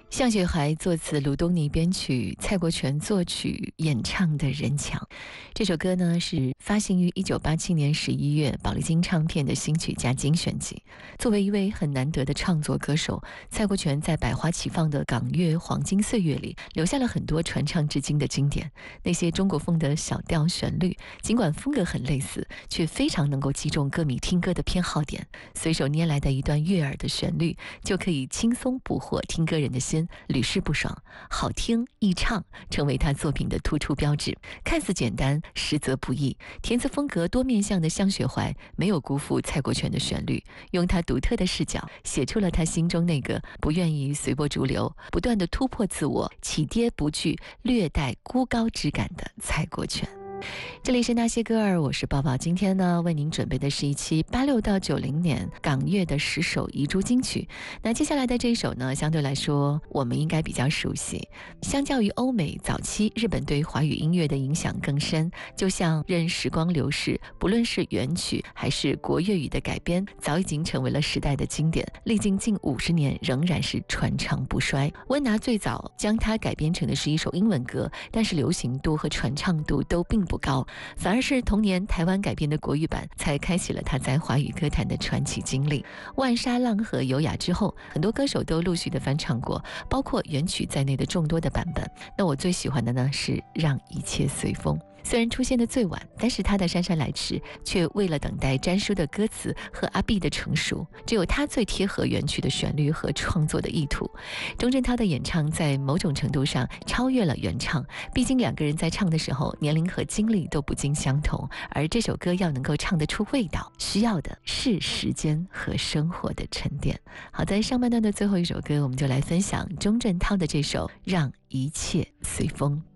向雪怀作词，卢东尼编曲，蔡国权作曲，演唱的人墙。这首歌呢是发行于1987年11月宝丽金唱片的新曲加精选集。作为一位很难得的创作歌手，蔡国权在百花齐放的港乐黄金岁月里，留下了很多传唱至今的经典。那些中国风的小调旋律，尽管风格很类似，却非常能够击中歌迷听歌的偏好点。随手捏来的一段悦耳的旋律，就可以轻松捕获听歌人的心，屡试不爽，好听易唱，成为他作品的突出标志。看似简单，实则不易。填词风格多面向的向雪怀没有辜负蔡国权的旋律，用他独特的视角写出了他心中那个不愿意随波逐流，不断的突破自我，起跌不惧，略带孤高之感的蔡国权。这里是那些歌儿，我是抱抱。今天呢，为您准备的是一期86到90年港乐的10首遗珠金曲。那接下来的这一首呢，相对来说我们应该比较熟悉。相较于欧美早期，日本对华语音乐的影响更深。就像任时光流逝，不论是原曲还是国粤语的改编，早已经成为了时代的经典，历经近50年仍然是传唱不衰。温拿最早将它改编成的是一首英文歌，但是流行度和传唱度都并不高，反而是同年台湾改编的国语版才开启了他在华语歌坛的传奇经历。万沙浪和优雅之后，很多歌手都陆续的翻唱过，包括原曲在内的众多的版本。那我最喜欢的呢是让一切随风。虽然出现的最晚，但是他的姗姗来迟却为了等待詹叔的歌词和阿碧的成熟，只有他最贴合原曲的旋律和创作的意图。钟镇涛的演唱在某种程度上超越了原唱，毕竟两个人在唱的时候年龄和经历都不尽相同，而这首歌要能够唱得出味道，需要的是时间和生活的沉淀。好，在上半段的最后一首歌，我们就来分享钟镇涛的这首让一切随风。